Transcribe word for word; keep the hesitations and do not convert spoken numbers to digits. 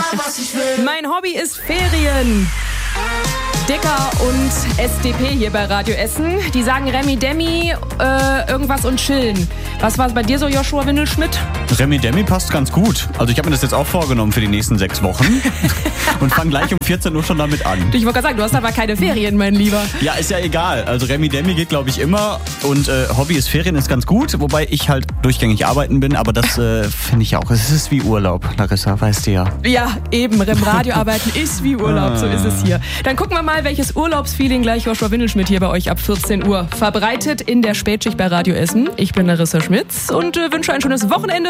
Mein Hobby ist Ferien. Dicker und S D P hier bei Radio Essen. Die sagen Remi Demi, äh, irgendwas und chillen. Was war es bei dir so, Joshua Windelschmidt? Remi Demi passt ganz gut. Also ich habe mir das jetzt auch vorgenommen für die nächsten sechs Wochen und fange gleich um vierzehn Uhr schon damit an. Ich wollte gerade sagen, du hast aber keine Ferien, mein Lieber. Ja, ist ja egal. Also Remi Demi geht, glaube ich, immer. Und äh, Hobby ist Ferien ist ganz gut, wobei ich halt durchgängig arbeiten bin. Aber das äh, finde ich auch. Es ist wie Urlaub, Larissa, weißt du ja. Ja, eben. Im Radio arbeiten ist wie Urlaub, so ist es hier. Dann gucken wir mal, welches Urlaubsfeeling gleich Joshua Windelschmidt hier bei euch ab vierzehn Uhr verbreitet in der Spätschicht bei Radio Essen. Ich bin Larissa Schmitz und äh, wünsche ein schönes Wochenende.